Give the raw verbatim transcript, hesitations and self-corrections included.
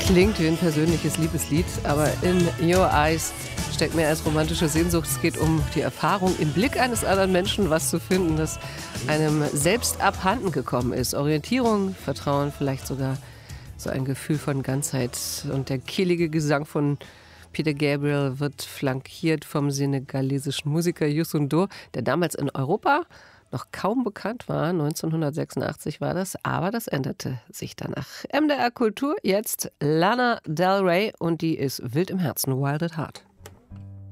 Klingt wie ein persönliches Liebeslied, aber in Your Eyes steckt mehr als romantische Sehnsucht. Es geht um die Erfahrung, im Blick eines anderen Menschen was zu finden, das einem selbst abhanden gekommen ist. Orientierung, Vertrauen, vielleicht sogar so ein Gefühl von Ganzheit. Und der kehlige Gesang von Peter Gabriel wird flankiert vom senegalesischen Musiker Youssou N'Dour, der damals in Europa noch kaum bekannt war. neunzehnhundertsechsundachtzig war das, aber das änderte sich danach. M D R Kultur, jetzt Lana Del Rey und die ist wild im Herzen, Wild at Heart.